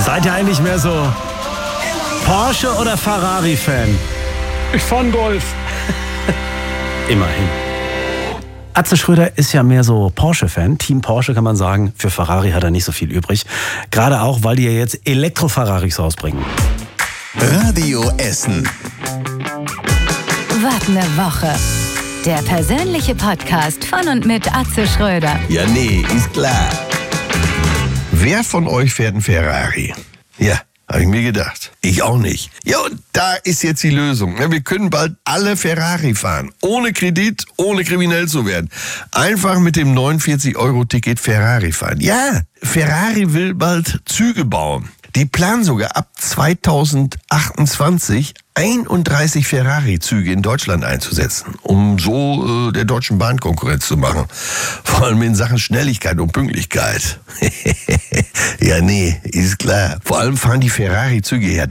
Seid ihr eigentlich mehr so Porsche- oder Ferrari-Fan? Ich fahre Golf. Immerhin. Atze Schröder ist ja mehr so Porsche-Fan. Team Porsche kann man sagen. Für Ferrari hat er nicht so viel übrig. Gerade auch, weil die ja jetzt Elektro-Ferraris rausbringen. Radio Essen. Was ne Woche. Der persönliche Podcast von und mit Atze Schröder. Ja, nee, ist klar. Wer von euch fährt einen Ferrari? Ja, habe ich mir gedacht. Ich auch nicht. Ja, und da ist jetzt die Lösung. Wir können bald alle Ferrari fahren. Ohne Kredit, ohne kriminell zu werden. Einfach mit dem 49-Euro-Ticket Ferrari fahren. Ja, Ferrari will bald Züge bauen. Die planen sogar ab 2028 31 Ferrari-Züge in Deutschland einzusetzen, um so der Deutschen Bahn Konkurrenz zu machen. Vor allem in Sachen Schnelligkeit und Pünktlichkeit. Ja, nee, ist klar. Vor allem fahren die Ferrari-Züge ja